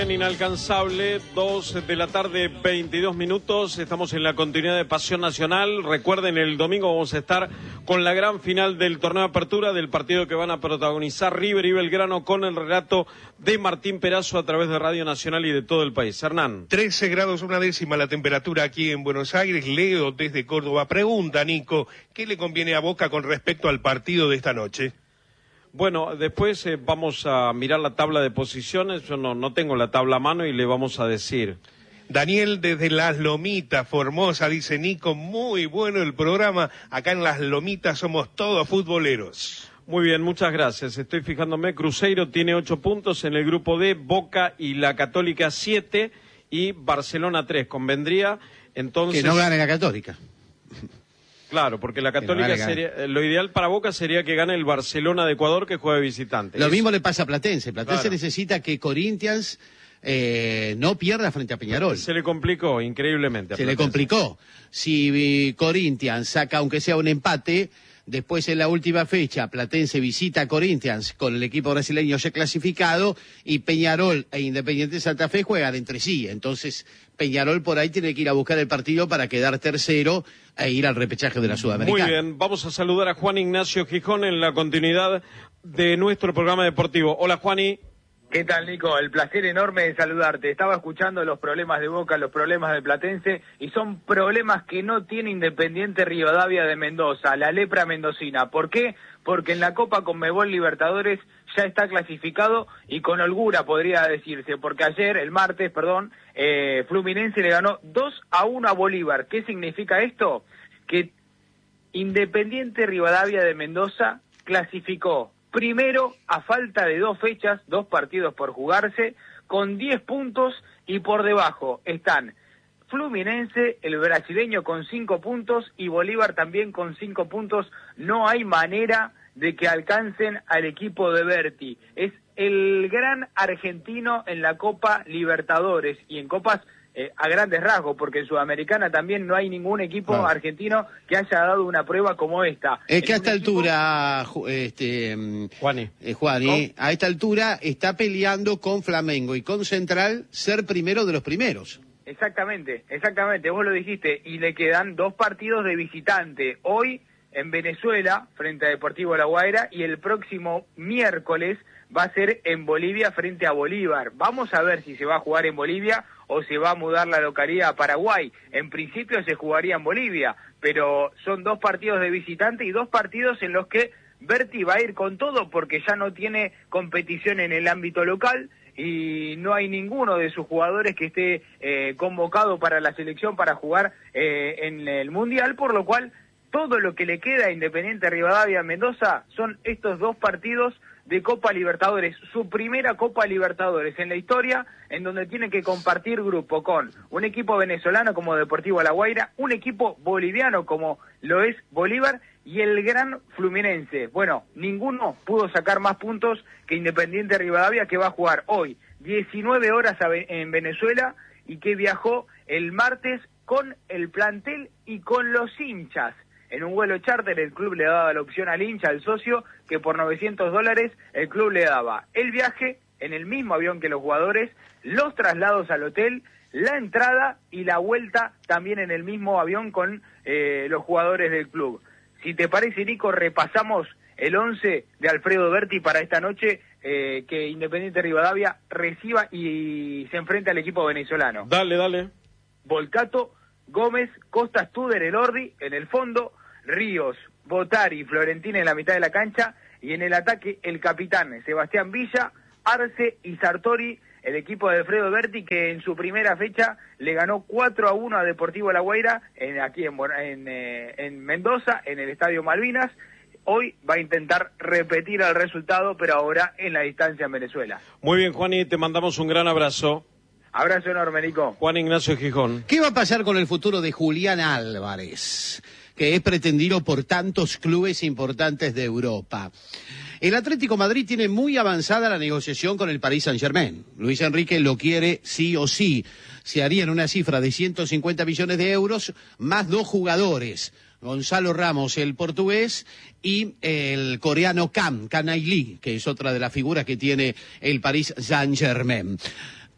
Inalcanzable, 2 de la tarde, 22 minutos. Estamos en la continuidad de Pasión Nacional. Recuerden, el domingo vamos a estar con la gran final del torneo de apertura del partido que van a protagonizar River y Belgrano, con el relato de Martín Perazo a través de Radio Nacional y de todo el país. Hernán. 13 grados 1/10 la temperatura aquí en Buenos Aires. Leo desde Córdoba pregunta, Nico, ¿qué le conviene a Boca con respecto al partido de esta noche? Bueno, después vamos a mirar la tabla de posiciones. Yo no tengo la tabla a mano y le vamos a decir. Daniel desde Las Lomitas, Formosa, dice Nico, muy bueno el programa. Acá en Las Lomitas somos todos futboleros. Muy bien, muchas gracias. Estoy fijándome, Cruzeiro tiene 8 puntos en el grupo D, Boca y la Católica 7 y Barcelona 3. Convendría entonces... Que no gane la Católica. Claro, porque la Católica sería, lo ideal para Boca sería que gane el Barcelona de Ecuador, que juegue visitante. Lo mismo le pasa a Platense. Platense claro. Necesita que Corinthians no pierda frente a Peñarol. Se le complicó increíblemente. Se le complicó. Si Corinthians saca, aunque sea un empate, después en la última fecha Platense visita a Corinthians con el equipo brasileño ya clasificado y Peñarol e Independiente Santa Fe juegan entre sí. Entonces Peñarol por ahí tiene que ir a buscar el partido para quedar tercero e ir al repechaje de la Sudamericana. Muy bien, vamos a saludar a Juan Ignacio Gijón en la continuidad de nuestro programa deportivo. Hola, Juani. ¿Qué tal, Nico? El placer enorme de saludarte. Estaba escuchando los problemas de Boca, los problemas de Platense, y son problemas que no tiene Independiente Rivadavia de Mendoza, la lepra mendocina. ¿Por qué? Porque en la Copa Conmebol Libertadores ya está clasificado y con holgura podría decirse, porque ayer, el martes, Fluminense le ganó 2-1 a Bolívar. ¿Qué significa esto? Que Independiente Rivadavia de Mendoza clasificó primero a falta de 2 fechas, 2 partidos por jugarse, con 10 puntos, y por debajo están Fluminense, el brasileño con 5 puntos y Bolívar también con 5 puntos. No hay manera de que alcancen al equipo de Berti. Es el gran argentino en la Copa Libertadores y en copas a grandes rasgos, porque en Sudamericana también no hay ningún equipo argentino que haya dado una prueba como esta. Es que a esta altura, Juani, a esta altura está peleando con Flamengo y con Central ser primero de los primeros. Exactamente, vos lo dijiste, y le quedan 2 partidos de visitante. Hoy en Venezuela, frente a Deportivo La Guaira, y el próximo miércoles va a ser en Bolivia frente a Bolívar. Vamos a ver si se va a jugar en Bolivia o se va a mudar la localidad a Paraguay. En principio se jugaría en Bolivia, pero son 2 partidos de visitante y 2 partidos en los que Berti va a ir con todo, porque ya no tiene competición en el ámbito local y no hay ninguno de sus jugadores que esté convocado para la selección para jugar en el Mundial, por lo cual todo lo que le queda a Independiente Rivadavia Mendoza son estos 2 partidos de Copa Libertadores, su primera Copa Libertadores en la historia, en donde tiene que compartir grupo con un equipo venezolano como Deportivo La Guaira, un equipo boliviano como lo es Bolívar y el gran Fluminense. Bueno, ninguno pudo sacar más puntos que Independiente Rivadavia, que va a jugar hoy 19 horas en Venezuela y que viajó el martes con el plantel y con los hinchas. En un vuelo charter el club le daba la opción al hincha, al socio, que por $900 el club le daba el viaje en el mismo avión que los jugadores, los traslados al hotel, la entrada y la vuelta también en el mismo avión con los jugadores del club. Si te parece, Nico, repasamos el 11 de Alfredo Berti para esta noche, que Independiente Rivadavia reciba y se enfrenta al equipo venezolano. Dale. Volcato, Gómez, Costa Studer, Elordi en el fondo, Ríos, Botari, Florentina en la mitad de la cancha, y en el ataque el capitán Sebastián Villa, Arce y Sartori, el equipo de Alfredo Berti, que en su primera fecha le ganó 4-1 a Deportivo La Guaira, aquí en Mendoza, en el Estadio Malvinas. Hoy va a intentar repetir el resultado, pero ahora en la distancia en Venezuela. Muy bien, Juani, te mandamos un gran abrazo. Abrazo enorme, Nico. Juan Ignacio Gijón. ¿Qué va a pasar con el futuro de Julián Álvarez, que es pretendido por tantos clubes importantes de Europa? El Atlético Madrid tiene muy avanzada la negociación con el Paris Saint-Germain. Luis Enrique lo quiere sí o sí. Se harían una cifra de 150 millones de euros más 2 jugadores. Gonzalo Ramos, el portugués, y el coreano Can Ailey, que es otra de las figuras que tiene el Paris Saint-Germain.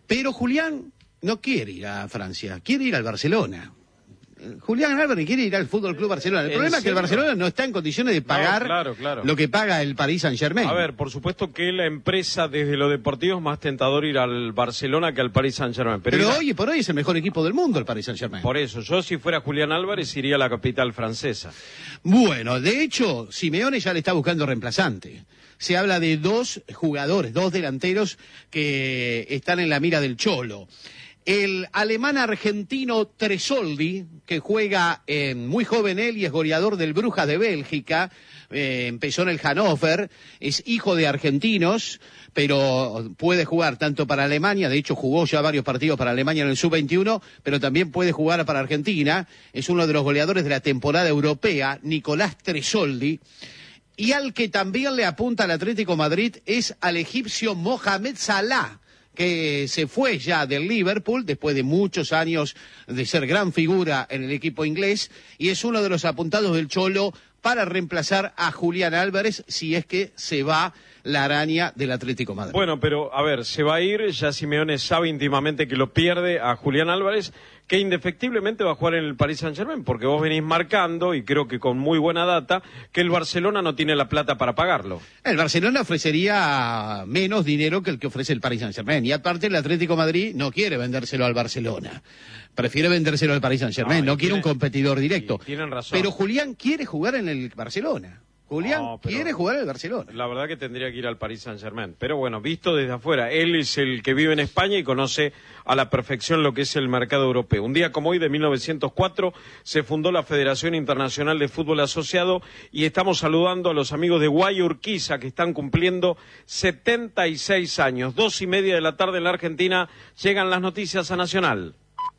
Pero Julián no quiere ir a Francia, quiere ir al Barcelona. Julián Álvarez quiere ir al Fútbol Club Barcelona. El problema es que el Barcelona no está en condiciones de pagar lo que paga el Paris Saint-Germain. A ver, por supuesto que la empresa desde lo deportivo es más tentador ir al Barcelona que al Paris Saint-Germain. Pero hoy por hoy es el mejor equipo del mundo el Paris Saint-Germain. Por eso, yo si fuera Julián Álvarez iría a la capital francesa. Bueno, de hecho, Simeone ya le está buscando reemplazante. Se habla de 2 jugadores, 2 delanteros que están en la mira del Cholo. El alemán argentino Tresoldi, que juega muy joven él y es goleador del Brujas de Bélgica, empezó en el Hannover, es hijo de argentinos, pero puede jugar tanto para Alemania, de hecho jugó ya varios partidos para Alemania en el Sub-21, pero también puede jugar para Argentina, es uno de los goleadores de la temporada europea, Nicolás Tresoldi. Y al que también le apunta al Atlético Madrid es al egipcio Mohamed Salah, que se fue ya del Liverpool después de muchos años de ser gran figura en el equipo inglés y es uno de los apuntados del Cholo para reemplazar a Julián Álvarez si es que se va la araña del Atlético Madrid. Bueno, pero a ver, se va a ir, ya Simeone sabe íntimamente que lo pierde a Julián Álvarez, que indefectiblemente va a jugar en el Paris Saint-Germain, porque vos venís marcando, y creo que con muy buena data, que el Barcelona no tiene la plata para pagarlo. El Barcelona ofrecería menos dinero que el que ofrece el Paris Saint-Germain, y aparte el Atlético Madrid no quiere vendérselo al Barcelona. Prefiere vendérselo al Paris Saint-Germain, no quiere un competidor directo. Tienen razón. Pero Julián quiere jugar en el Barcelona. Julián quiere jugar en el Barcelona. La verdad que tendría que ir al Paris Saint-Germain. Pero bueno, visto desde afuera, él es el que vive en España y conoce a la perfección lo que es el mercado europeo. Un día como hoy, de 1904, se fundó la Federación Internacional de Fútbol Asociado y estamos saludando a los amigos de Guayurquiza que están cumpliendo 76 años. 2:30 de la tarde en la Argentina, llegan las noticias a Nacional.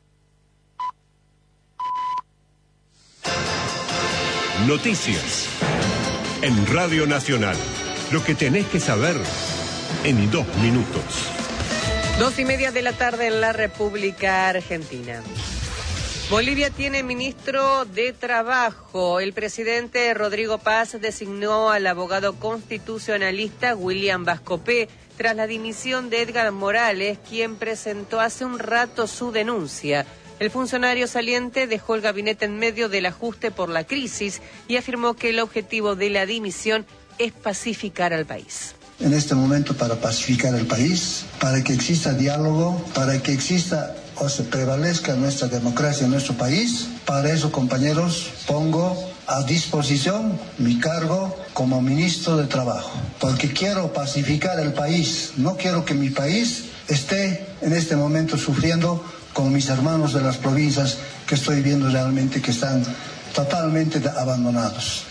Noticias en Radio Nacional. Lo que tenés que saber en 2 minutos. 2:30 de la tarde en la República Argentina. Bolivia tiene ministro de Trabajo. El presidente Rodrigo Paz designó al abogado constitucionalista William Vascopé tras la dimisión de Edgar Morales, quien presentó hace un rato su denuncia. El funcionario saliente dejó el gabinete en medio del ajuste por la crisis y afirmó que el objetivo de la dimisión es pacificar al país. En este momento, para pacificar el país, para que exista diálogo, para que exista o se prevalezca nuestra democracia en nuestro país, para eso, compañeros, pongo a disposición mi cargo como ministro de Trabajo, porque quiero pacificar el país, no quiero que mi país esté en este momento sufriendo con mis hermanos de las provincias que estoy viendo realmente que están totalmente abandonados.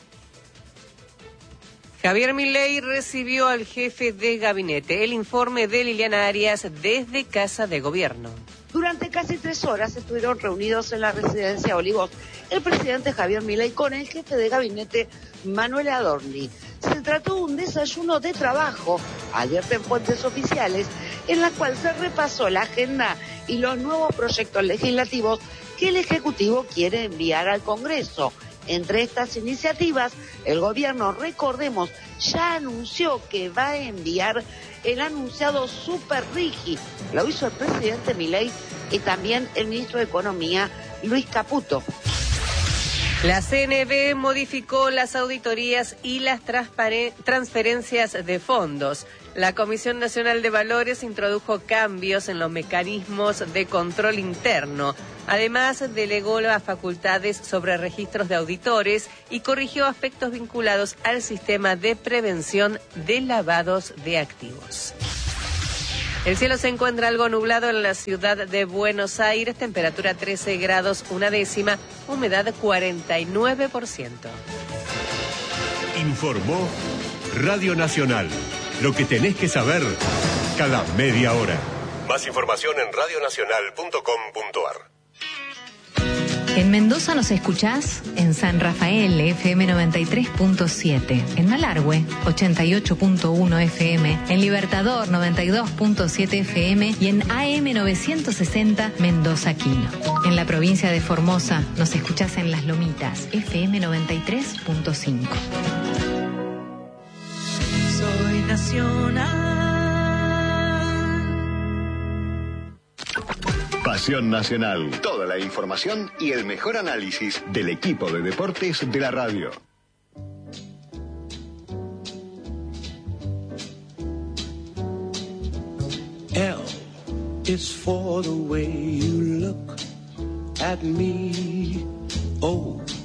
Javier Milei recibió al jefe de gabinete. El informe de Liliana Arias desde Casa de Gobierno. Durante casi 3 horas estuvieron reunidos en la residencia Olivos el presidente Javier Milei con el jefe de gabinete Manuel Adorni. Se trató de un desayuno de trabajo, advierten fuentes oficiales, en la cual se repasó la agenda y los nuevos proyectos legislativos que el Ejecutivo quiere enviar al Congreso. Entre estas iniciativas, el gobierno, recordemos, ya anunció que va a enviar el anunciado Super Rigi. Lo hizo el presidente Milei y también el ministro de Economía, Luis Caputo. La CNB modificó las auditorías y las transferencias de fondos. La Comisión Nacional de Valores introdujo cambios en los mecanismos de control interno. Además, delegó las facultades sobre registros de auditores y corrigió aspectos vinculados al sistema de prevención de lavados de activos. El cielo se encuentra algo nublado en la ciudad de Buenos Aires, temperatura 13 grados 1/10, humedad 49%. Informó Radio Nacional. Lo que tenés que saber cada media hora. Más información en radionacional.com.ar. En Mendoza nos escuchás en San Rafael, FM 93.7, en Malargüe, 88.1 FM, en Libertador, 92.7 FM y en AM 960 Mendoza Quino. En la provincia de Formosa nos escuchás en Las Lomitas, FM 93.5. Soy nacional. Pasión Nacional. Toda la información y el mejor análisis del equipo de deportes de la radio. L is for the way you look at me. O